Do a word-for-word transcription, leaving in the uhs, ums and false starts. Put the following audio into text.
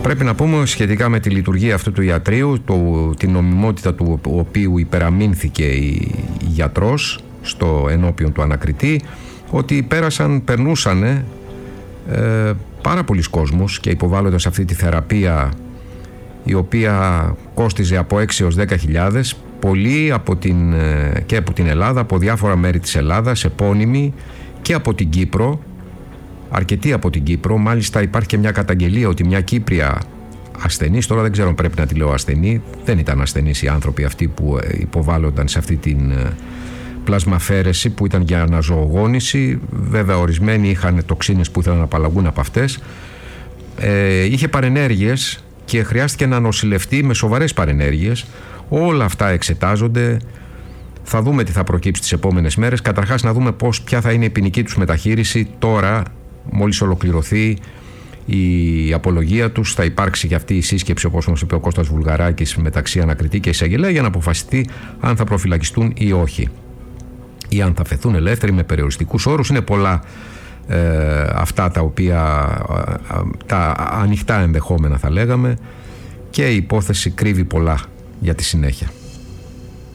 Πρέπει να πούμε σχετικά με τη λειτουργία αυτού του ιατρείου, το, την νομιμότητα του οποίου υπεραμείνθηκε η, η γιατρός στο ενώπιον του ανακριτή, ότι πέρασαν, περνούσαν ε, πάρα πολλοί κόσμος και υποβάλλονταν σε αυτή τη θεραπεία, η οποία κόστιζε από έξι έως δέκα χιλιάδες, πολλοί από την, και από την Ελλάδα, από διάφορα μέρη της Ελλάδας, επώνυμοι, και από την Κύπρο, αρκετοί από την Κύπρο. Μάλιστα υπάρχει και μια καταγγελία ότι μια Κύπρια ασθενής, τώρα δεν ξέρω αν πρέπει να τη λέω ασθενή, δεν ήταν ασθενείς οι άνθρωποι αυτοί που υποβάλλονταν σε αυτή την πλασμαφέρεση που ήταν για αναζωογόνηση. Βέβαια ορισμένοι είχαν τοξίνες που ήθελαν να απαλλαγούν από αυτές. Ε, είχε παρενέργειες και χρειάστηκε να νοσηλευτεί με σοβαρές παρενέργειες. Όλα αυτά εξετάζονται. Θα δούμε τι θα προκύψει τις επόμενες μέρες. Καταρχάς να δούμε πώς, ποια θα είναι η ποινική τους μεταχείριση τώρα, μόλις ολοκληρωθεί η απολογία τους. Θα υπάρξει και αυτή η σύσκεψη, όπως μας είπε ο Κώστας Βουλγαράκης, μεταξύ ανακριτή και εισαγγελέα, για να αποφασιστεί αν θα προφυλακιστούν ή όχι, ή αν θα φεθούν ελεύθεροι με περιοριστικούς όρους. Είναι πολλά ε, αυτά τα οποία ε, τα ανοιχτά ενδεχόμενα θα λέγαμε, και η υπόθεση κρύβει πολλά για τη συνέχεια.